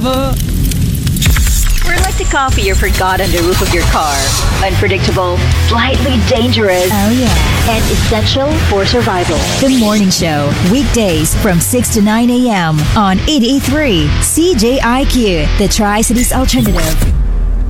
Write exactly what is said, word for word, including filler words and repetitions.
We're like the coffee you forgot on the roof of your car. Unpredictable, slightly dangerous, Oh, yeah. and essential for survival. The Morning Show, weekdays from six to nine a.m. on eighty-eight point three C J I Q, the Tri-Cities Alternative.